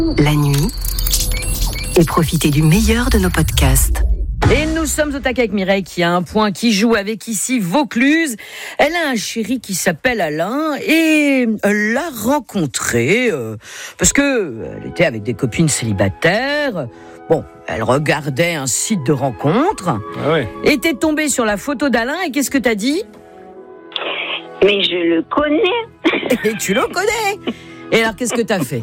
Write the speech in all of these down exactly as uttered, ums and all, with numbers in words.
la nuit, et profitez du meilleur de nos podcasts. Et nous sommes au taquet avec Mireille qui a un point, qui joue avec ici Vaucluse. Elle a un chéri qui s'appelle Alain et elle l'a rencontré euh, parce que elle était avec des copines célibataires. Bon, elle regardait un site de rencontre. Ah ouais. Et t'es tombée sur la photo d'Alain et qu'est-ce que t'as dit ? Mais je le connais. Et tu le connais. Et alors qu'est-ce que t'as fait ?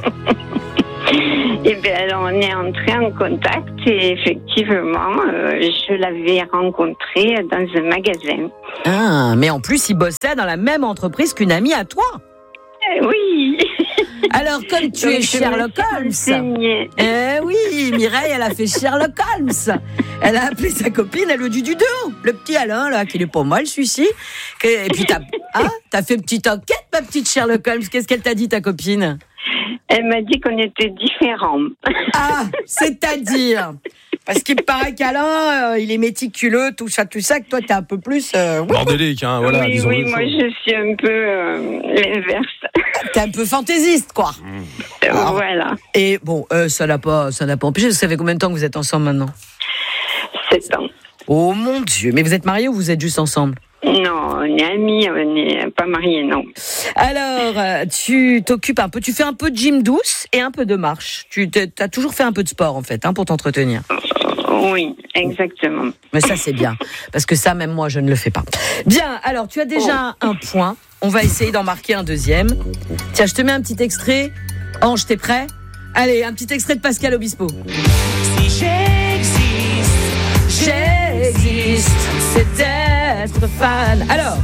Et bien, alors, on est entré en contact et effectivement, euh, je l'avais rencontré dans un magasin. Ah, mais en plus, il bossait dans la même entreprise qu'une amie à toi. Euh, oui. Alors, comme tu Donc, es Sherlock Holmes. Eh oui, Mireille, elle a fait Sherlock Holmes. Elle a appelé sa copine, elle lui dit du dos. Le petit Alain, là, qui est pas mal, celui-ci. Et puis, t'as, hein, t'as fait une petite enquête, ma petite Sherlock Holmes. Qu'est-ce qu'elle t'a dit, ta copine ? Elle m'a dit qu'on était différents. Ah, c'est-à-dire ? Parce qu'il me paraît qu'Alain, euh, il est méticuleux, tout ça, tout ça, que toi, t'es un peu plus... Euh, Bordélique, hein, voilà. Oui, oui, moi, je suis un peu euh, l'inverse. T'es un peu fantaisiste, quoi. Euh, Alors, voilà. Et bon, euh, ça n'a pas, ça n'a pas empêché. Vous savez combien de temps que vous êtes ensemble maintenant ? Sept ans. Oh mon Dieu, mais vous êtes mariés ou vous êtes juste ensemble ? Non, on est amis, on n'est pas mariés, non. Alors, euh, tu t'occupes un peu, tu fais un peu de gym douce et un peu de marche. Tu as toujours fait un peu de sport, en fait, hein, pour t'entretenir. Euh, oui, exactement. Mais ça, c'est bien, parce que ça, même moi, je ne le fais pas. Bien, alors, tu as déjà oh. un point. On va essayer d'en marquer un deuxième. Tiens, je te mets un petit extrait. Ange, t'es prêt ? Allez, un petit extrait de Pascal Obispo. Si j'existe, j'existe, c'est d'être fan. Alors,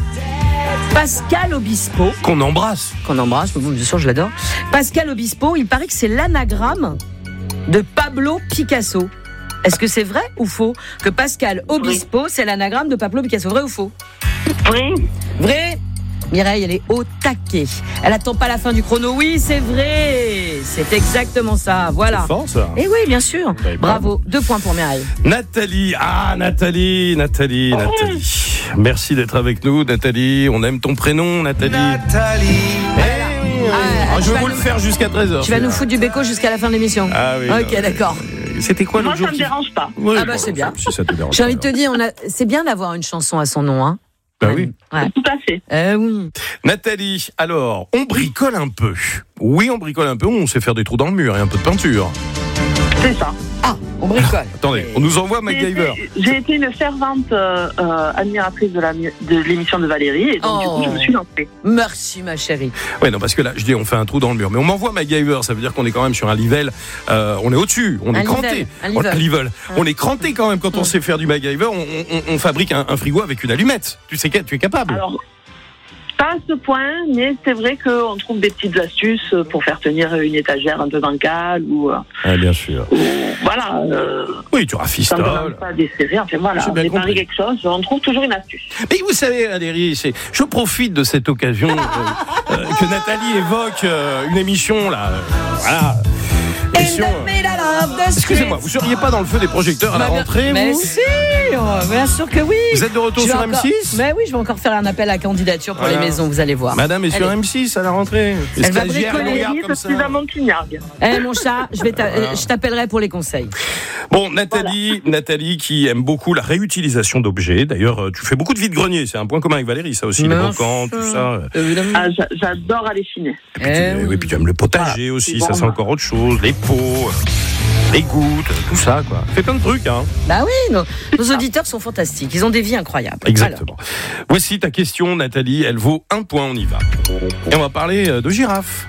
Pascal Obispo. Qu'on embrasse. Qu'on embrasse, bien sûr, je l'adore. Pascal Obispo, il paraît que c'est l'anagramme de Pablo Picasso. Est-ce que c'est vrai ou faux que Pascal Obispo, oui. c'est l'anagramme de Pablo Picasso ? Vrai ou faux ? Vrai. Vrai ? Mireille, elle est au taquet. Elle attend pas la fin du chrono. Oui, c'est vrai. C'est exactement ça. Voilà. C'est fort, ça. Et oui, bien sûr. Bah, bravo. Deux points pour Mireille. Nathalie. Ah, Nathalie, Nathalie, oh. Nathalie. Merci d'être avec nous, Nathalie. On aime ton prénom, Nathalie. Nathalie. Hey. Ah, je vais vous le faire jusqu'à treize heures. Tu vas nous foutre du béco jusqu'à la fin de l'émission. Ah oui. Ok, non, d'accord. C'était quoi l'autre jour ? Moi, ça me dérange pas. Oui, ah bah bon, c'est bien. Si ça te dérange. J'ai envie de te dire, on a... c'est bien d'avoir une chanson à son nom, hein. Bah oui. Ouais. Tout à fait. Euh, oui. Nathalie, alors, on bricole un peu. Oui, on bricole un peu, on sait faire des trous dans le mur et un peu de peinture. C'est ça. Ah, on bricole. Ah, attendez, on nous envoie MacGyver. J'ai été, j'ai été une fervente euh, euh, admiratrice de, la, de l'émission de Valérie et donc oh. du coup je me suis lancée. Merci ma chérie. Oui, non, parce que là, je dis on fait un trou dans le mur, mais on m'envoie MacGyver, ça veut dire qu'on est quand même sur un level, euh, on est au-dessus, on un est cranté. Un on, level. Ah. On est cranté quand même quand on sait faire du MacGyver, on, on, on fabrique un, un frigo avec une allumette. Tu sais, tu es capable. Alors, pas à ce point, mais c'est vrai qu'on trouve des petites astuces pour faire tenir une étagère un peu bancale ou. Ah, bien sûr. Ou, voilà. Euh, oui, tu rafistoles. Ça ne pas desserrer. Enfin voilà, on prépare quelque chose, on trouve toujours une astuce. Mais vous savez, Valérie, c'est, je profite de cette occasion euh, euh, que Nathalie évoque euh, une émission là. Euh, voilà. Émission, euh, excusez-moi, vous seriez pas dans le feu des projecteurs à la rentrée, mais vous ? Si, bien sûr que oui. Vous êtes de retour sur encore, M six ? Mais oui, je vais encore faire un appel à candidature pour voilà. les maisons, vous allez voir. Madame est sur M six à la rentrée. Elle va bricoler. Eh mon chat, je, vais t'a- voilà. je t'appellerai pour les conseils. Bon, Nathalie, voilà. Nathalie qui aime beaucoup la réutilisation d'objets. D'ailleurs, tu fais beaucoup de vide-grenier. C'est un point commun avec Valérie, ça aussi, mais les brocants, tout ça. Ah, j'adore aller chiner. Et puis, eh tu, oui. puis tu aimes le potager voilà. aussi, c'est ça bon, c'est encore autre chose. Les pots, les gouttes, tout ça, quoi. Fait plein de trucs, hein. Bah oui, nos, nos auditeurs sont fantastiques. Ils ont des vies incroyables. Exactement. Alors. Voici ta question, Nathalie. Elle vaut un point, on y va. Et on va parler de girafes.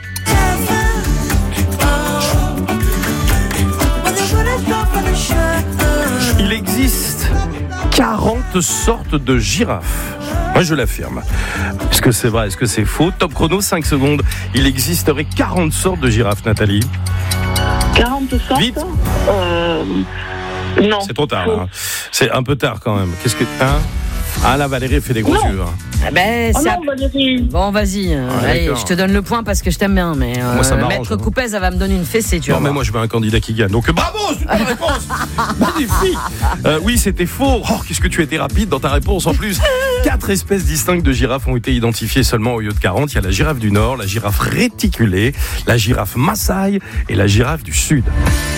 Il existe quarante sortes de girafes. Moi, je l'affirme. Est-ce que c'est vrai ? Est-ce que c'est faux ? Top chrono, cinq secondes. Il existerait quarante sortes de girafes, Nathalie. quarante sortes ? Vite. Euh... Non. C'est trop tard, là. C'est un peu tard, quand même. Qu'est-ce que... Hein ? Ah là, Valérie fait des gros Non. yeux. hein. Ah ben, Oh c'est non, Valérie. Bon, vas-y. euh, Ouais, allez, d'accord. je te donne le point parce que je t'aime bien. Mais euh, Moi, ça m'arrange, Maître hein. Coupez, ça va me donner une fessée, tu Non, vois. mais moi, je veux un candidat qui gagne. Donc, bravo, super réponse. Magnifique. Euh, oui, c'était faux. Oh, qu'est-ce que tu as été rapide dans ta réponse. En plus, quatre espèces distinctes de girafes ont été identifiées seulement au lieu de quarante. Il y a la girafe du Nord, la girafe réticulée, la girafe Maasai et la girafe du Sud.